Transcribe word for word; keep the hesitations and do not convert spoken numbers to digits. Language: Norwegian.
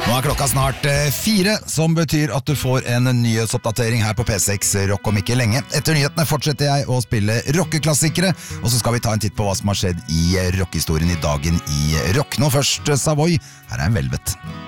Nå er klokka snart eh, fire, som betyr at du får en nyhetsoppdatering her på P seks Rock om ikke lenge. Etter nyhetene fortsetter jeg å spille rockeklassikere, og så skal vi ta en titt på hva som har skjedd i rockehistorien i dagen i rock. Nå først Savoy, her er en Velvet.